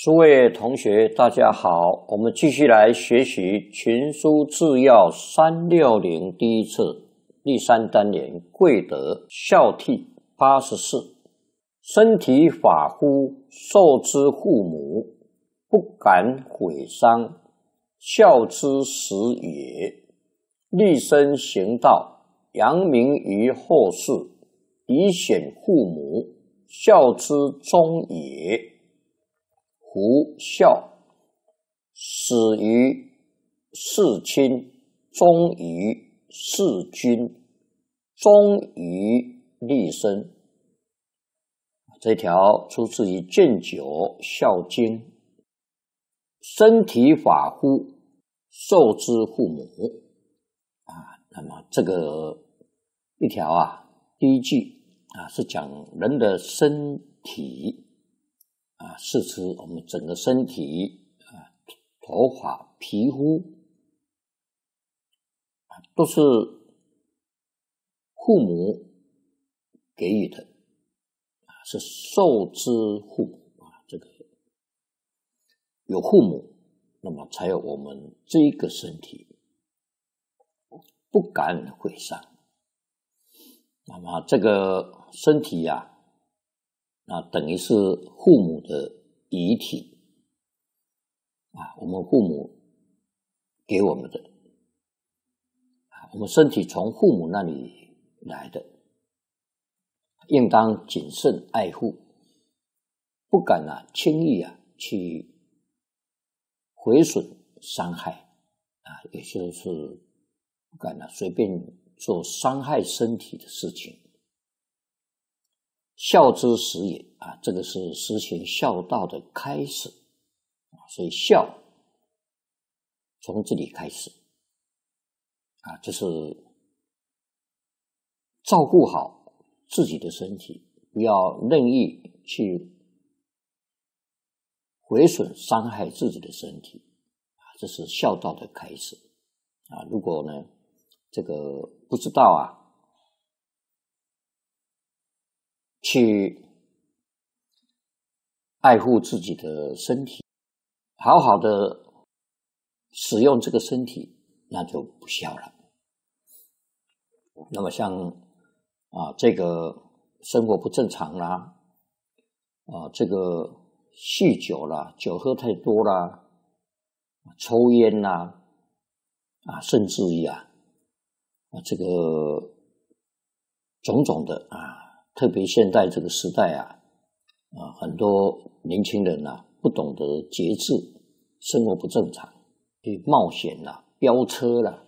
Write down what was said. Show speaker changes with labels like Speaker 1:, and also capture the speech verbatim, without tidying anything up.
Speaker 1: 诸位同学，大家好，我们继续来学习《群书治要三六零》第一册第三单元贵德孝悌八十四。身体发肤，受之父母，不敢毁伤，孝之始也。立身行道，扬名于后世，以显父母，孝之终也。夫孝，始于事亲，忠于事君，忠于立身。这条出自于《卷九孝经》。身体发肤，受之父母。啊，那么这个一条啊，第一句啊是讲人的身体。啊，是指我们整个身体啊，头发、皮肤啊，都是父母给予的啊，是受之父母啊。这个有父母，那么才有我们这一个身体，不敢毁伤。那么这个身体呀、啊。那等于是父母的遗体啊，我们父母给我们的啊，我们身体从父母那里来的，应当谨慎爱护，不敢啊轻易啊去毁损伤害啊，也就是不敢啊随便做伤害身体的事情。孝之始也啊，这个是实行孝道的开始啊，所以孝从这里开始啊，就是照顾好自己的身体，不要任意去毁损伤害自己的身体啊，这是孝道的开始啊。如果呢这个不知道啊去爱护自己的身体，好好的使用这个身体，那就不孝了。那么像啊这个生活不正常啦，啊这个酗酒啦，酒喝太多啦，抽烟啦，啊甚至于啊啊这个种种的啊。特别现在这个时代啊，啊，很多年轻人啊不懂得节制，生活不正常，去冒险啦、飙车啦，